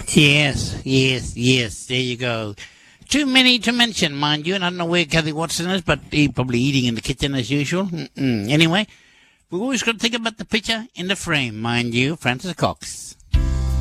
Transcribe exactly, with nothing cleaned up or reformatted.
Yes, yes, yes. There you go. Too many to mention, mind you, and I don't know where Kathy Watson is, but he's probably eating in the kitchen as usual. Mm-mm. Anyway, we've always got to think about the picture in the frame, mind you, Francis Cox.